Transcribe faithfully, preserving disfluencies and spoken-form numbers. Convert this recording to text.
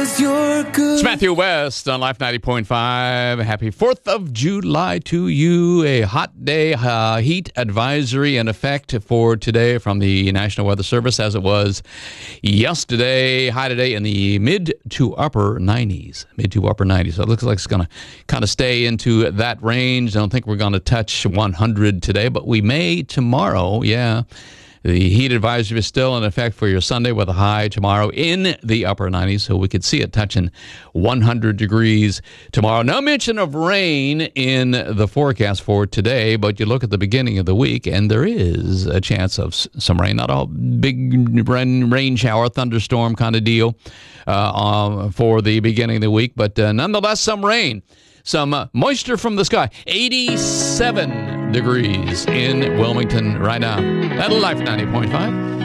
'cause you're good. It's Matthew West on Life ninety point five. Happy fourth of July to you. A hot day, uh, heat advisory in effect for today from the National Weather Service as it was yesterday. High today in the mid to upper nineties. Mid to upper nineties. So it looks like it's going to kind of stay into that range. I don't think we're going to touch one hundred today, but we may tomorrow. Yeah. The heat advisory is still in effect for your Sunday with a high tomorrow in the upper nineties, so we could see it touching one hundred degrees tomorrow. No mention of rain in the forecast for today, but you look at the beginning of the week, and there is a chance of some rain. Not a big rain, rain shower, thunderstorm kind of deal uh, um, for the beginning of the week, but uh, nonetheless, some rain. Some uh, moisture from the sky. eighty-seven degrees in Wilmington right now. At Life ninety point five.